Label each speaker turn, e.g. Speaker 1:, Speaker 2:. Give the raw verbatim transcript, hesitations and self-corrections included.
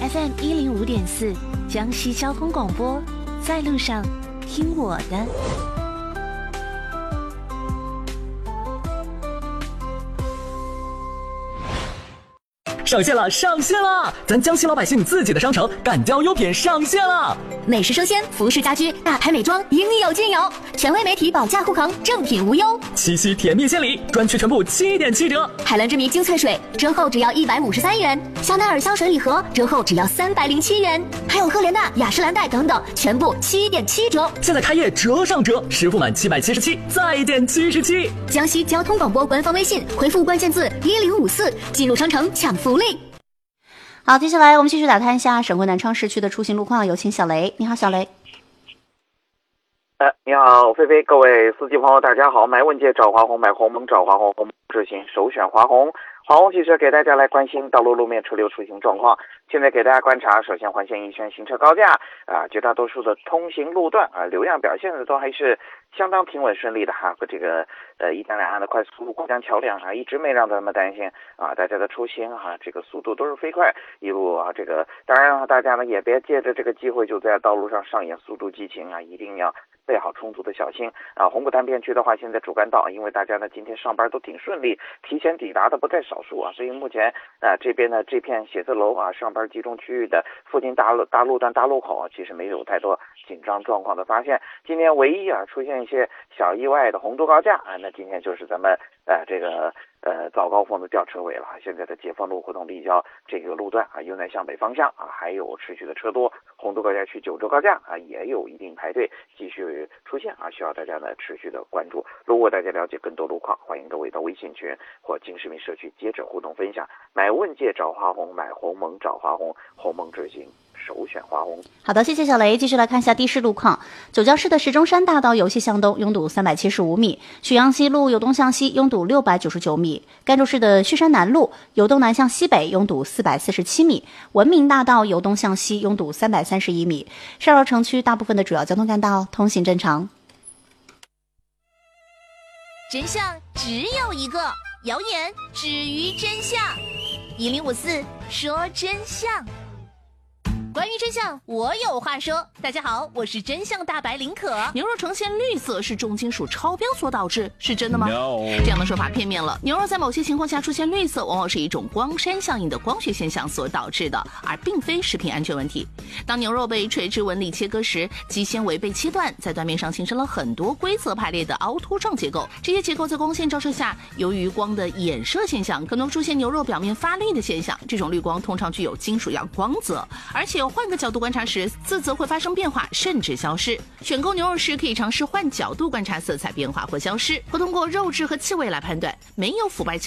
Speaker 1: F M 一零五点四，江西交通广播，在路上听我的。
Speaker 2: 上线了，上线了！咱江西老百姓自己的商城干雕优品上线了，
Speaker 3: 美食生鲜、服饰家居、大牌美妆应有尽有，权威媒体保价护航，正品无忧。
Speaker 2: 七夕甜蜜献礼，专区全部七点七折。
Speaker 3: 海蓝之谜精粹水折后只要一百五十三元，香奈儿香水礼盒折后只要三百零七元，还有赫莲娜、雅诗兰黛等等，全部七点七折。
Speaker 2: 现在开业折上折，实付满七百七十七再减七十七。
Speaker 3: 江西交通广播官方微信回复关键字一零五四，进入商城抢福利。
Speaker 4: 好，接下来我们继续打探一下省会南昌市区的出行路况，有请小雷。你好，小雷。
Speaker 5: 呃，你好，菲菲，各位司机朋友，大家好。买问界找华虹，买鸿蒙找华虹，鸿蒙出行首选华虹。华虹汽车给大家来关心道路路面车流出行状况。现在给大家观察，首先环线一圈行车高架啊，绝大多数的通行路段啊，流量表现的都还是相当平稳顺利的哈。和这个呃一单两岸的快速过江桥梁啊，一直没让咱们担心啊，大家的出行哈、啊，这个速度都是飞快，一路啊这个，当然了，大家呢也别借着这个机会就在道路上上演速度激情啊，一定要备好充足的小心啊。红谷单片区的话，现在主干道，因为大家呢今天上班都挺顺利，提前抵达的不在少数啊，所以目前啊这边呢这片写字楼啊上班集中区域的附近大路大路段大路口啊，其实没有太多紧张状况的发现。今天唯一啊出现一些小意外的洪都高架啊，那今天就是咱们呃这个呃早高峰的吊车尾了。现在的解放路胡同立交这个路段啊，由南向北方向啊还有持续的车多，洪都高架区九州高架啊也有一定排队继续出现啊，需要大家呢持续的关注。如果大家了解更多路况，欢迎各位到微信群或金市民社区接着互动分享。买问界找华虹，买鸿蒙找华虹，鸿蒙之行首选华虹。
Speaker 4: 好的，谢谢小雷。继续来看一下的士路况。九江市的石钟山大道由西向东拥堵三百七十五米，许阳西路由东向西拥堵六百九十九米，甘州市的旭山南路由东南向西北拥堵四百四十七米，文明大道由东向西拥堵三百三十一米。上饶城区大部分的主要交通干道通行正常。
Speaker 6: 真相只有一个，谣言止于真相。一零五四说真相。关于真相，我有话说。大家好，我是真相大白林可。牛肉呈现绿色是重金属超标所导致，是真的吗？
Speaker 7: No.
Speaker 6: 这样的说法片面了。牛肉在某些情况下出现绿色，往往是一种光栅效应的光学现象所导致的，而并非食品安全问题。当牛肉被垂直纹理切割时，肌纤维被切断，在断面上形成了很多规则排列的凹凸状结构。这些结构在光线照射下，由于光的衍射现象，可能出现牛肉表面发绿的现象。这种绿光通常具有金属样光泽，而且换个角度观察时，色泽会发生变化，甚至消失。选购牛肉时可以尝试换角度观察色彩变化或消失，或通过肉质和气味来判断。没有腐败